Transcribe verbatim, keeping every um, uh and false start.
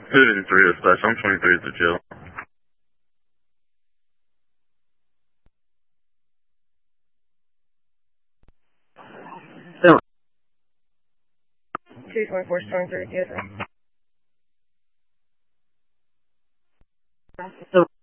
three dispatch, I'm twenty-three at the jail. two twenty-four, twenty-three, yes, sir.